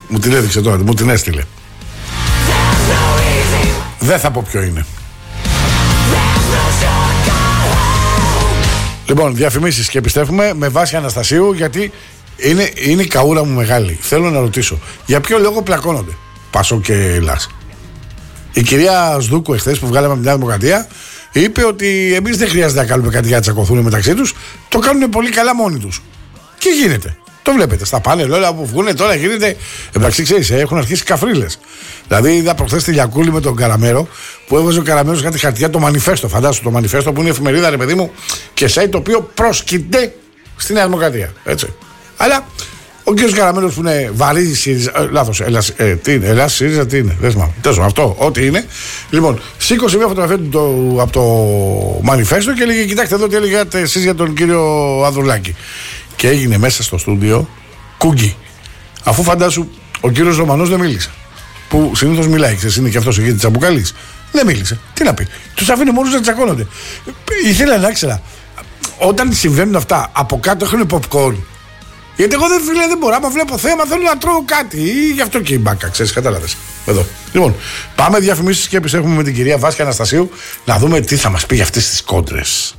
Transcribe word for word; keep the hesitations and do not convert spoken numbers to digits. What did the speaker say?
Μου την έδειξε τώρα, μου την έστειλε. Δεν θα πω ποιο είναι. Λοιπόν, διαφημίσεις και επιστρέφουμε με Βάση Αναστασίου, γιατί είναι, είναι η καούρα μου μεγάλη. Θέλω να ρωτήσω, για ποιο λόγο πλακώνονται Πασό και Ελλάς? Η κυρία Σδούκου εχθές που βγάλαμε από τη Νέα Δημοκρατία είπε ότι εμείς δεν χρειάζεται να κάνουμε κάτι για να τσακωθούν μεταξύ τους. Το κάνουν πολύ καλά μόνοι τους. Και γίνεται. Το βλέπετε στα πάνελ, όλα που βγουν τώρα γίνεται. Εντάξει, ξέρεις, έχουν αρχίσει καφρίλες. Δηλαδή, είδα προχθές τη Λιακούλη με τον Καραμέρο που έβγαζε ο Καραμέρος κάτι χαρτιά, το μανιφέστο. Φαντάσου το μανιφέστο που είναι εφημερίδα, ρε παιδί μου, και site το οποίο προσκυνται στη Νέα Δημοκρατία. Έτσι. Αλλά ο κ. Καραμέρος που είναι βαρύ ΣΥΡΙΖΑ. Ε, λάθος, Ελλάς, ε, τι είναι, Ελλάς, ΣΥΡΙΖΑ, τι είναι. Δεν θυμάμαι. Τέλος, αυτό, ό,τι είναι. Λοιπόν, σήκωσε μια φωτογραφία του το, από το μανιφέστο και έλεγε: κοιτάξτε εδώ τι έλεγατε εσείς για τον κύριο Ανδρουλάκη. Και έγινε μέσα στο στούντιο κούγκι. Αφού φαντάσου ο κύριος Ρωμανός δεν μίλησε. Που συνήθως μιλάει, ξέρεις, είναι και αυτός ο γύρι Τσαμπουκαλής. Δεν μίλησε. Τι να πει. Τους αφήνει μόνους να τσακώνονται. Ήθελα να ξέρω. Όταν συμβαίνουν αυτά, από κάτω έχουν popcorn. Γιατί εγώ δεν, φίλε, δεν μπορώ. Άμα βλέπω θέμα, θέλω να τρώω κάτι. Ή γι' αυτό και η μπάκα, ξέρεις, κατάλαβες. Εδώ. Λοιπόν, πάμε διαφημίσεις και επιστρέφουμε με την κυρία Βάσια Αναστασίου να δούμε τι θα μας πει για αυτές τις κόντρες.